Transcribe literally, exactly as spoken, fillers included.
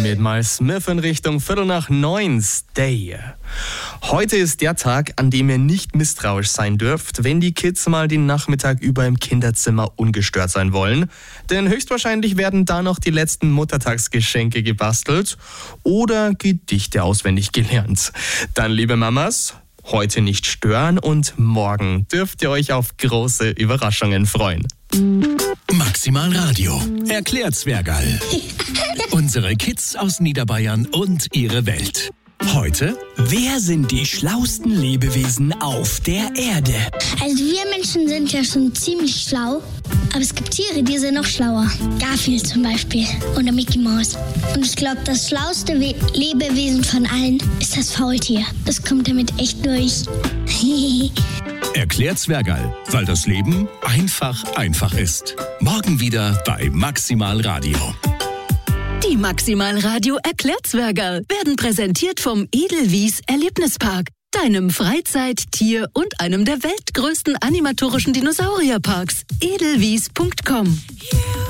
mit Miles Smith in Richtung Viertel nach neun. Stay. Heute ist der Tag, an dem ihr nicht misstrauisch sein dürft, wenn die Kids mal den Nachmittag über im Kinderzimmer ungestört sein wollen. Denn höchstwahrscheinlich werden da noch die letzten Muttertagsgeschenke gebastelt oder Gedichte auswendig gelernt. Dann, liebe Mamas, heute nicht stören und morgen dürft ihr euch auf große Überraschungen freuen. Maximal Radio erklärt Zwergerl. Unsere Kids aus Niederbayern und ihre Welt. Heute: Wer sind die schlausten Lebewesen auf der Erde? Also wir Menschen sind ja schon ziemlich schlau, aber es gibt Tiere, die sind noch schlauer. Garfield zum Beispiel oder Mickey Mouse. Und ich glaube, das schlauste We- Lebewesen von allen ist das Faultier. Das kommt damit echt durch. Erklärt Zwergerl, weil das Leben einfach einfach ist. Morgen wieder bei Maximal Radio. Die Maximal Radio Erklärzwergerl werden präsentiert vom Edelwies Erlebnispark, deinem Freizeit-, Tier- und einem der weltgrößten animatorischen Dinosaurierparks. edelwies punkt com